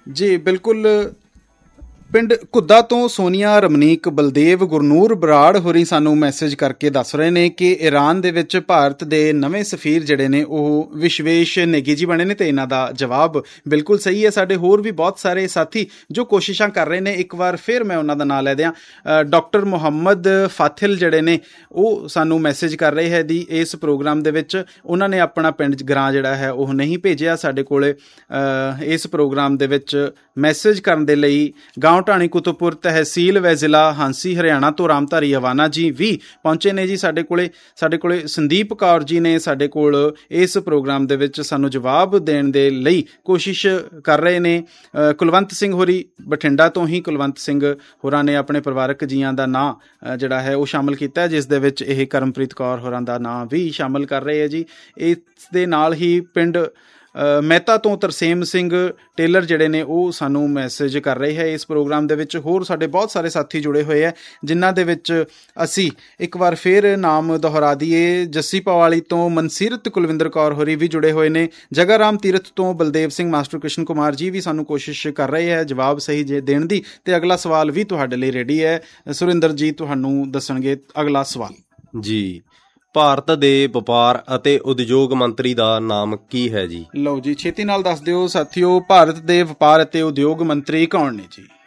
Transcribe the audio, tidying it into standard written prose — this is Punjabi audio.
ਜੀ ਬਿਲਕੁਲ। ਪਿੰਡ ਘੁੱਦਾ ਤੋਂ ਸੋਨੀਆ ਰਮਨੀਕ ਬਲਦੇਵ ਗੁਰਨੂਰ ਬਰਾੜ ਹੋਰੀ ਸਾਨੂੰ ਮੈਸੇਜ ਕਰਕੇ ਦੱਸ ਰਹੇ ਨੇ ਕਿ ਈਰਾਨ ਦੇ ਵਿੱਚ ਭਾਰਤ ਦੇ ਨਵੇਂ ਸਫੀਰ ਜਿਹੜੇ ਨੇ ਉਹ ਵਿਸ਼ਵੇਸ਼ ਨੇਗੀ ਜੀ ਬਣੇ ਨੇ, ਤੇ ਇਹਨਾਂ ਦਾ ਜਵਾਬ ਬਿਲਕੁਲ ਸਹੀ ਹੈ। ਸਾਡੇ ਹੋਰ ਵੀ ਬਹੁਤ ਸਾਰੇ ਸਾਥੀ ਜੋ ਕੋਸ਼ਿਸ਼ਾਂ ਕਰ ਰਹੇ ਨੇ, ਇੱਕ ਵਾਰ ਫਿਰ ਮੈਂ ਉਹਨਾਂ ਦਾ ਨਾਂ ਲੈ ਦਿਆਂ। ਡਾਕਟਰ ਮੁਹੰਮਦ ਫਾਥਿਲ ਜਿਹੜੇ ਨੇ ਉਹ ਸਾਨੂੰ ਮੈਸੇਜ ਕਰ ਰਹੇ ਹੈ ਦੀ ਇਸ ਪ੍ਰੋਗਰਾਮ ਦੇ ਵਿੱਚ। ਉਹਨਾਂ ਨੇ ਆਪਣਾ ਪਿੰਡ ਗ੍ਰਾਂ ਜਿਹੜਾ ਹੈ ਉਹ ਨਹੀਂ ਭੇਜਿਆ ਸਾਡੇ ਕੋਲ ਇਸ ਪ੍ਰੋਗਰਾਮ ਦੇ ਵਿੱਚ ਮੈਸੇਜ ਕਰਨ ਦੇ ਲਈ। ਗਾਂਵ ਢਾਣੀ ਕੁਤਬਪੁਰ ਤਹਿਸੀਲ ਵੈ ਜ਼ਿਲ੍ਹਾ ਹਾਂਸੀ ਹਰਿਆਣਾ ਤੋਂ ਰਾਮਧਾਰੀ ਹਵਾਨਾ ਜੀ ਵੀ ਪਹੁੰਚੇ ਨੇ ਜੀ ਸਾਡੇ ਕੋਲੇ ਸੰਦੀਪ ਕੌਰ ਜੀ ਨੇ ਸਾਡੇ ਕੋਲ ਇਸ ਪ੍ਰੋਗਰਾਮ ਦੇ ਵਿੱਚ ਸਾਨੂੰ ਜਵਾਬ ਦੇਣ ਦੇ ਲਈ ਕੋਸ਼ਿਸ਼ ਕਰ ਰਹੇ ਨੇ। ਕੁਲਵੰਤ ਸਿੰਘ ਹੋਰੀ ਬਠਿੰਡਾ ਤੋਂ ਹੀ ਕੁਲਵੰਤ ਸਿੰਘ ਹੋਰਾਂ ਨੇ ਆਪਣੇ ਪਰਿਵਾਰਕ ਜੀਆਂ ਦਾ ਨਾਂ ਜਿਹੜਾ ਹੈ ਉਹ ਸ਼ਾਮਿਲ ਕੀਤਾ, ਜਿਸ ਦੇ ਵਿੱਚ ਇਹ ਕਰਮਪ੍ਰੀਤ ਕੌਰ ਹੋਰਾਂ ਦਾ ਨਾਂ ਵੀ ਸ਼ਾਮਿਲ ਕਰ ਰਹੇ ਹੈ ਜੀ। ਇਸ ਦੇ ਨਾਲ ਹੀ ਪਿੰਡ ਮਹਿਤਾ ਤੋਂ ਤਰਸੇਮ ਸਿੰਘ ਟੇਲਰ ਜਿਹੜੇ ਨੇ ਉਹ ਸਾਨੂੰ ਮੈਸੇਜ ਕਰ ਰਹੇ ਹੈ ਇਸ ਪ੍ਰੋਗਰਾਮ ਦੇ ਵਿੱਚ। ਹੋਰ ਸਾਡੇ ਬਹੁਤ ਸਾਰੇ ਸਾਥੀ ਜੁੜੇ ਹੋਏ ਹੈ ਜਿਨ੍ਹਾਂ ਦੇ ਵਿੱਚ ਅਸੀਂ ਇੱਕ ਵਾਰ ਫਿਰ ਨਾਮ ਦੁਹਰਾ ਦਈਏ। ਜੱਸੀ ਪਵਾਲੀ ਤੋਂ ਮਨਸੀਰਤ ਕੁਲਵਿੰਦਰ ਕੌਰ ਹੋਰੀ ਵੀ ਜੁੜੇ ਹੋਏ ਨੇ। ਜਗਾ ਰਾਮ ਤੀਰਥ ਤੋਂ ਬਲਦੇਵ ਸਿੰਘ, ਮਾਸਟਰ ਕ੍ਰਿਸ਼ਨ ਕੁਮਾਰ ਜੀ ਵੀ ਸਾਨੂੰ ਕੋਸ਼ਿਸ਼ ਕਰ ਰਹੇ ਹੈ ਜਵਾਬ ਸਹੀ ਦੇਣ ਦੀ। ਤੇ ਅਗਲਾ ਸਵਾਲ ਵੀ ਤੁਹਾਡੇ ਲਈ ਰੈਡੀ ਹੈ। ਸੁਰਿੰਦਰ ਜੀ ਤੁਹਾਨੂੰ ਦੱਸਣਗੇ ਅਗਲਾ ਸਵਾਲ। ਜੀ, ਭਾਰਤ ਦੇ ਵਪਾਰ ਅਤੇ ਉਦਯੋਗ ਮੰਤਰੀ ਦਾ ਨਾਮ ਕੀ ਹੈ ਜੀ? ਲਓ ਜੀ, ਛੇਤੀ ਨਾਲ ਦੱਸ ਦਿਓ ਸਾਥੀਓ, ਭਾਰਤ ਦੇ ਵਪਾਰ ਅਤੇ ਉਦਯੋਗ ਮੰਤਰੀ ਕੌਣ ਨੇ ਜੀ?